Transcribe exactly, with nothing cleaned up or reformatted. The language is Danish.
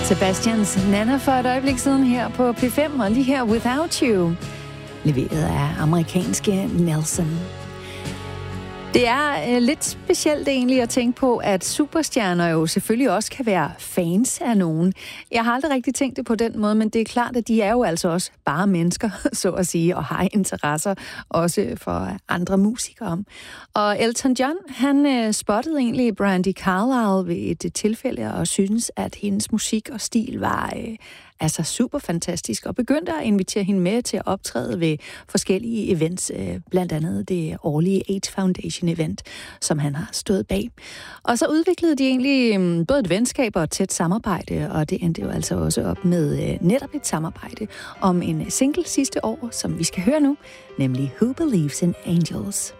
Sebastians Nana for et øjeblik siden her på P fem, og lige her Without You, leveret af amerikanske Nelson. Det er øh, lidt specielt egentlig at tænke på, at superstjerner jo selvfølgelig også kan være fans af nogen. Jeg har aldrig rigtig tænkt det på den måde, men det er klart, at de er jo altså også bare mennesker, så at sige, og har interesser også for andre musikere. Og Elton John, han øh, spottede egentlig Brandi Carlile ved et tilfælde og synes, at hendes musik og stil var øh, altså super fantastisk, og begyndte at invitere hende med til at optræde ved forskellige events, øh, blandt andet det årlige AIDS Foundation event, som han har stået bag. Og så udviklede de egentlig øh, både et venskab og et tæt samarbejde, og det endte jo altså også op med øh, netop et samarbejde om en single sidste år, som vi skal høre nu, nemlig Who Believes in Angels.